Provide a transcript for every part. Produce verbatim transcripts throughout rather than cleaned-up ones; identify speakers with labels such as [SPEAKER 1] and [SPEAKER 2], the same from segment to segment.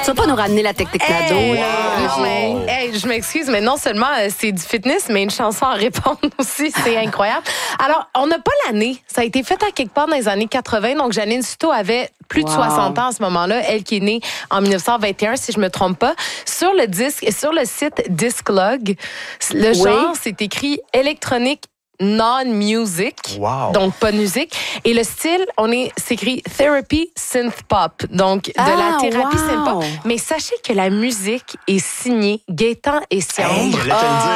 [SPEAKER 1] Tu vas pas nous ramener la technique cadeau,
[SPEAKER 2] Hey,
[SPEAKER 1] là.
[SPEAKER 2] non, mais, hey, je m'excuse, mais non seulement euh, c'est du fitness, mais une chanson à répondre aussi, c'est incroyable. Alors, on n'a pas l'année. Ça a été fait à quelque part dans les années quatre-vingts. Donc, Janine Souto avait plus de
[SPEAKER 1] Wow.
[SPEAKER 2] soixante ans à ce moment-là. Elle qui est née en dix-neuf cent vingt et un, si je me trompe pas. Sur le disque, sur le site Disclog, le genre, c'est écrit électronique non-music,
[SPEAKER 3] Wow.
[SPEAKER 2] donc pas de musique. Et le style, on est, c'est écrit Therapy Synth Pop, donc de
[SPEAKER 1] Ah,
[SPEAKER 2] la thérapie
[SPEAKER 1] wow.
[SPEAKER 2] synth pop. Mais sachez que la musique est signée Gaétan et
[SPEAKER 3] Hey,
[SPEAKER 2] Siambre.
[SPEAKER 3] j'allais te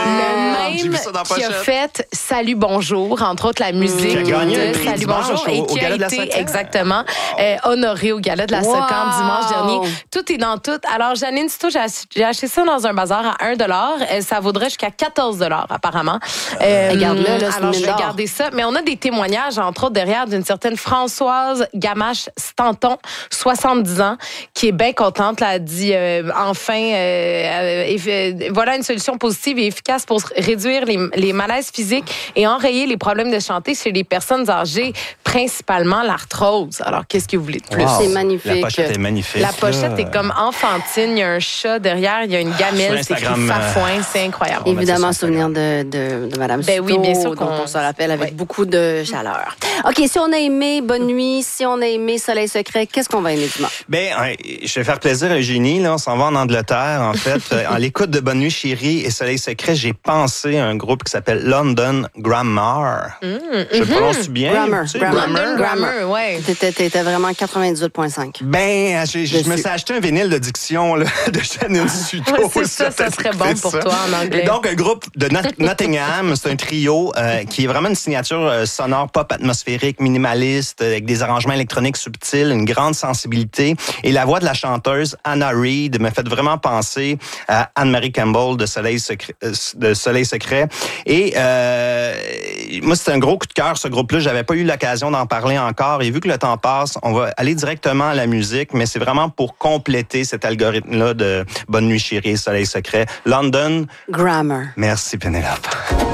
[SPEAKER 3] le dire.
[SPEAKER 2] Le
[SPEAKER 3] J'ai vu
[SPEAKER 2] même
[SPEAKER 3] ça dans la
[SPEAKER 2] qui a
[SPEAKER 3] pochette.
[SPEAKER 2] fait Salut Bonjour, entre autres la musique
[SPEAKER 3] Qui a gagné
[SPEAKER 2] de
[SPEAKER 3] un prix
[SPEAKER 2] Salut
[SPEAKER 3] dimanche
[SPEAKER 2] Bonjour
[SPEAKER 3] au-
[SPEAKER 2] et
[SPEAKER 3] au
[SPEAKER 2] qui a
[SPEAKER 3] Gala de la
[SPEAKER 2] été
[SPEAKER 3] Socan.
[SPEAKER 2] exactement euh, honoré au Gala de la
[SPEAKER 1] Wow.
[SPEAKER 2] Socan dimanche dernier. Tout est dans tout. Alors Janine Souto, j'ai ach- j'ai acheté ça dans un bazar à un dollar. Euh, Ça vaudrait jusqu'à quatorze dollars apparemment. Euh,
[SPEAKER 1] Regarde-le, là, c'est
[SPEAKER 2] alors
[SPEAKER 1] une
[SPEAKER 2] je
[SPEAKER 1] mine
[SPEAKER 2] vais
[SPEAKER 1] d'or.
[SPEAKER 2] garder ça. Mais on a des témoignages, entre autres, derrière d'une certaine Françoise Gamache-Stanton, soixante-dix ans, qui est bien contente. Là, elle dit euh, enfin, euh, euh, euh, voilà une solution positive et efficace pour réduire les, les malaises physiques et enrayer les problèmes de santé chez les personnes âgées, principalement l'arthrose. Alors, qu'est-ce que vous voulez de plus?
[SPEAKER 3] Wow.
[SPEAKER 1] C'est magnifique.
[SPEAKER 3] La pochette est magnifique.
[SPEAKER 2] La pochette
[SPEAKER 3] là.
[SPEAKER 2] est comme enfantine. Il y a un chat derrière, il y a une gamelle, c'est écrit
[SPEAKER 3] Instagram, euh,
[SPEAKER 2] Fafouin. C'est incroyable.
[SPEAKER 3] on va
[SPEAKER 1] Évidemment,
[SPEAKER 3] mettre ça sur
[SPEAKER 1] souvenir de, de, de Mme
[SPEAKER 2] Ben oui,
[SPEAKER 1] Souto,
[SPEAKER 2] bien sûr
[SPEAKER 1] dont
[SPEAKER 2] qu'on-
[SPEAKER 1] on se rappelle avec
[SPEAKER 2] Ouais.
[SPEAKER 1] beaucoup de chaleur. OK, si on a aimé Bonne Nuit, si on a aimé Soleil Secret, qu'est-ce qu'on va aimer dimanche?
[SPEAKER 3] Ben, ouais, je vais faire plaisir à Eugénie. Là, on s'en va en Angleterre, en fait. Euh, en l'écoute de Bonne Nuit, Chérie et Soleil Secret, j'ai pensé à un groupe qui s'appelle London Grammar. Je le prononce bien?
[SPEAKER 1] Grammar,
[SPEAKER 3] Tu sais,
[SPEAKER 1] Grammar.
[SPEAKER 2] London Grammar, ouais.
[SPEAKER 1] T'étais, t'étais vraiment quatre-vingt-dix-huit virgule cinq.
[SPEAKER 3] Ben, j'ai- je me
[SPEAKER 1] Dessus.
[SPEAKER 3] suis acheté un vinyle de diction là, de Janine Souto.
[SPEAKER 2] Ouais, c'est ça, ça serait bon
[SPEAKER 3] C'est
[SPEAKER 2] pour
[SPEAKER 3] ça.
[SPEAKER 2] toi en anglais.
[SPEAKER 3] Et donc, un groupe de Not- Nottingham, c'est un trio euh, qui est vraiment une signature euh, sonore pop atmosphérique, minimaliste, euh, avec des arrangements électroniques subtils, une grande sensibilité. Et la voix de la chanteuse Anna Reid me fait vraiment penser à Anne-Marie Campbell de Soleil Secret. euh, de Soleil Secret. Et euh, moi, c'est un gros coup de cœur, ce groupe-là. J'avais pas eu l'occasion d'en parler encore. Et vu que le temps passe, on va aller directement à la musique, mais c'est vraiment pour compléter cet algorithme-là de Bonne Nuit Chérie et Soleil Secret. London.
[SPEAKER 1] Grammar.
[SPEAKER 3] Merci, Pénélope.